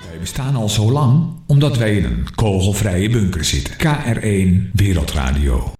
Wij bestaan al zo lang omdat wij in een kogelvrije bunker zitten. KR1 Wereldradio.